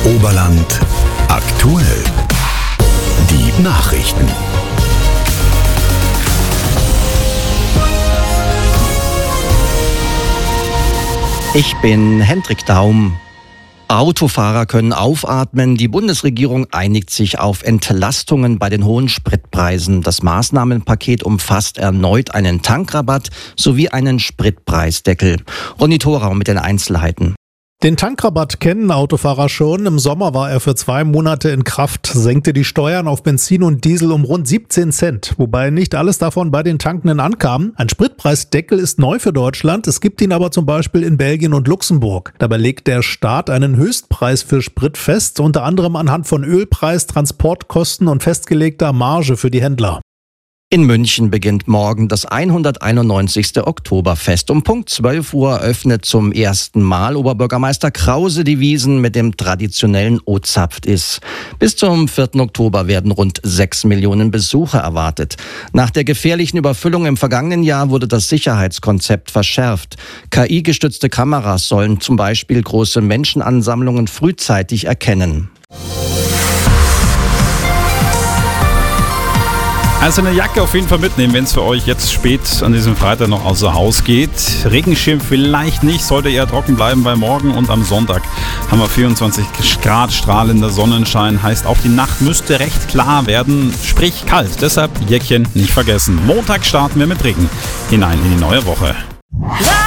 Oberland aktuell. Die Nachrichten. Ich bin Hendrik Daum. Autofahrer können aufatmen. Die Bundesregierung einigt sich auf Entlastungen bei den hohen Spritpreisen. Das Maßnahmenpaket umfasst erneut einen Tankrabatt sowie einen Spritpreisdeckel. Ronny Thorau mit den Einzelheiten. Den Tankrabatt kennen Autofahrer schon. Im Sommer war er für 2 Monate in Kraft, senkte die Steuern auf Benzin und Diesel um rund 17 Cent, wobei nicht alles davon bei den Tankenden ankam. Ein Spritpreisdeckel ist neu für Deutschland, es gibt ihn aber zum Beispiel in Belgien und Luxemburg. Dabei legt der Staat einen Höchstpreis für Sprit fest, unter anderem anhand von Ölpreis, Transportkosten und festgelegter Marge für die Händler. In München beginnt morgen das 191. Oktoberfest. Um Punkt 12 Uhr öffnet zum ersten Mal Oberbürgermeister Krause die Wiesn mit dem traditionellen O-Zapft-Iss. Bis zum 4. Oktober werden rund 6 Millionen Besucher erwartet. Nach der gefährlichen Überfüllung im vergangenen Jahr wurde das Sicherheitskonzept verschärft. KI-gestützte Kameras sollen zum Beispiel große Menschenansammlungen frühzeitig erkennen. Also eine Jacke auf jeden Fall mitnehmen, wenn es für euch jetzt spät an diesem Freitag noch außer Haus geht. Regenschirm vielleicht nicht, sollte eher trocken bleiben, weil morgen und am Sonntag haben wir 24 Grad strahlender Sonnenschein. Heißt, auch die Nacht müsste recht klar werden, sprich kalt. Deshalb Jäckchen nicht vergessen. Montag starten wir mit Regen hinein in die neue Woche.